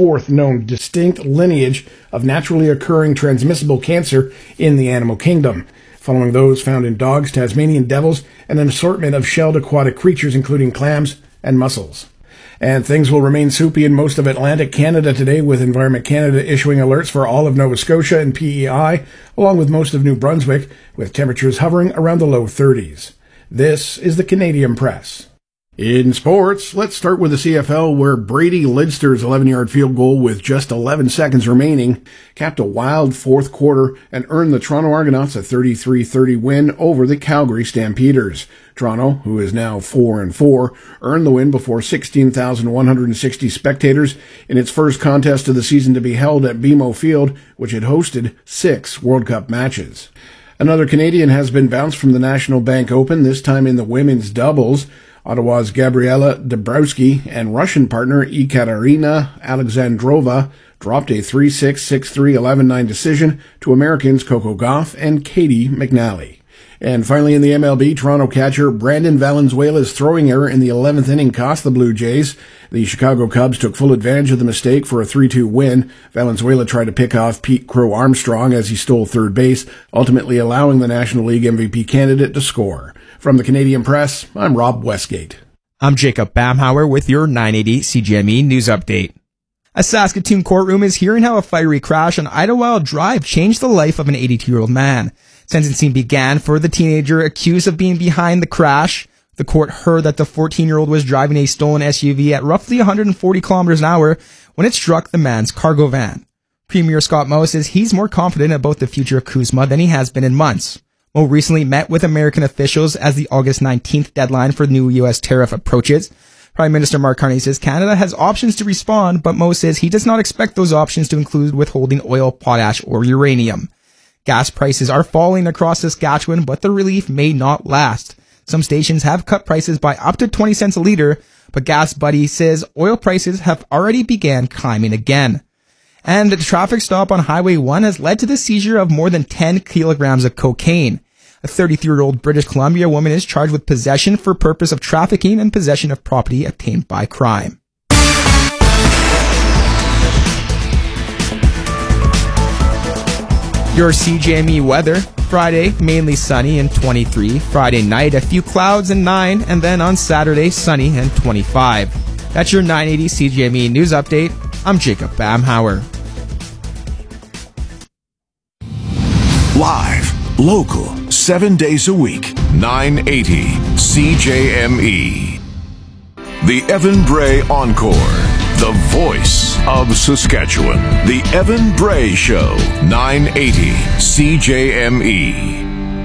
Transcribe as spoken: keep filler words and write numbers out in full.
fourth known distinct lineage of naturally occurring transmissible cancer in the animal kingdom, following those found in dogs, Tasmanian devils, and an assortment of shelled aquatic creatures, including clams and mussels. And things will remain soupy in most of Atlantic Canada today, with Environment Canada issuing alerts for all of Nova Scotia and P E I, along with most of New Brunswick, with temperatures hovering around the low thirties. This is the Canadian Press. In sports, let's start with the C F L, where Brady Lidster's eleven-yard field goal with just eleven seconds remaining capped a wild fourth quarter and earned the Toronto Argonauts a thirty-three thirty win over the Calgary Stampeders. Toronto, who is now four and four, earned the win before sixteen thousand one hundred sixty spectators in its first contest of the season to be held at B M O Field, which had hosted six World Cup matches. Another Canadian has been bounced from the National Bank Open, this time in the women's doubles. Ottawa's Gabriela Dabrowski and Russian partner Ekaterina Alexandrova dropped a three six, six three, eleven nine decision to Americans Coco Gauff and Katie McNally. And finally, in the M L B, Toronto catcher Brandon Valenzuela's throwing error in the eleventh inning cost the Blue Jays. The Chicago Cubs took full advantage of the mistake for a three two win. Valenzuela tried to pick off Pete Crow Armstrong as he stole third base, ultimately allowing the National League M V P candidate to score. From the Canadian Press, I'm Rob Westgate. I'm Jacob Bamhauer with your nine eighty C G M E News Update. A Saskatoon courtroom is hearing how a fiery crash on Idlewild Drive changed the life of an eighty-two-year-old man. Sentencing began for the teenager accused of being behind the crash. The court heard that the fourteen-year-old was driving a stolen S U V at roughly one hundred forty kilometers an hour when it struck the man's cargo van. Premier Scott Moe says he's more confident about the future of CUSMA than he has been in months. Moe recently met with American officials as the August nineteenth deadline for the new U S tariff approaches. Prime Minister Mark Carney says Canada has options to respond, but Moe says he does not expect those options to include withholding oil, potash, or uranium. Gas prices are falling across Saskatchewan, but the relief may not last. Some stations have cut prices by up to twenty cents a litre, but Gas Buddy says oil prices have already began climbing again. And the traffic stop on Highway one has led to the seizure of more than ten kilograms of cocaine. A thirty-three-year-old British Columbia woman is charged with possession for purpose of trafficking and possession of property obtained by crime. Your C J M E weather. Friday, mainly sunny and twenty-three. Friday night, a few clouds and nine. And then on Saturday, sunny and twenty-five. That's your nine eighty C J M E News Update. I'm Jacob Bamhauer. Live, local, seven days a week. nine eighty C J M E. The Evan Bray Encore. The voice of Saskatchewan. The Evan Bray Show. nine eighty C J M E.